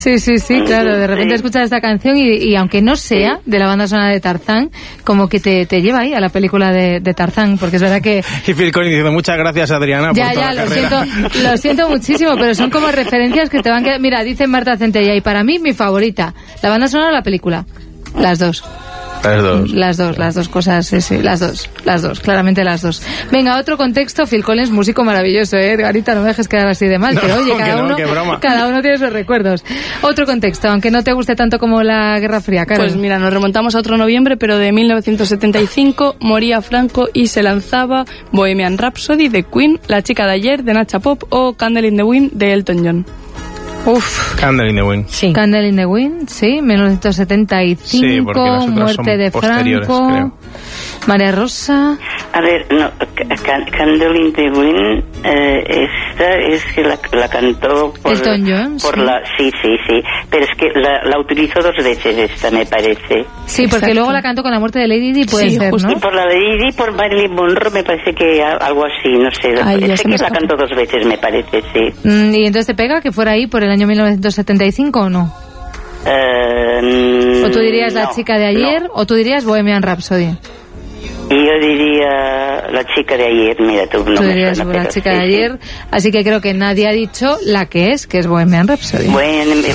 Sí, claro, de repente escuchas esta canción y aunque no sea de la banda sonora de Tarzán, como que te lleva ahí a la película de Tarzán, porque es verdad que... Y Phil Collins diciendo, muchas gracias, Adriana, por toda la carrera. Lo siento muchísimo, pero son como referencias que te van a quedar... Mira, dice Marta Centella, y para mí, mi favorita, la banda sonora o la película. Las dos. Las dos cosas, sí, las dos, claramente las dos. Venga, otro contexto, Phil Collins, músico maravilloso, Garita, no me dejes quedar así de mal, pero oye, cada uno tiene sus recuerdos. Otro contexto, aunque no te guste tanto como la Guerra Fría, Carol. Pues mira, nos remontamos a otro noviembre, pero de 1975, moría Franco y se lanzaba Bohemian Rhapsody de Queen, La chica de ayer de Nacha Pop o Candle in the Wind de Elton John. Candle in the Wind. Sí. Candle in the Wind, sí, 1975, sí, porque las otras muerte de Franco, creo. María Rosa. A ver, no, Candle in the Wind, esta es que la cantó por Elton John, sí, pero es que la utilizó 2 veces esta, me parece. Sí, porque exacto. Luego la cantó con la muerte de Lady Di, puede ser, justo. ¿no? Y por la de Lady Di, por Marilyn Monroe, me parece que algo así, no sé. Sé que la cantó 2 veces, me parece, sí. ¿Y entonces te pega que fuera ahí por el año 1975 o no? ¿O tú dirías La chica de ayer o tú dirías Bohemian Rhapsody? Y yo diría La chica de ayer, mira tú. No dirías La chica de ayer, así que creo que nadie ha dicho la que es Bohemian Rhapsody. Bueno,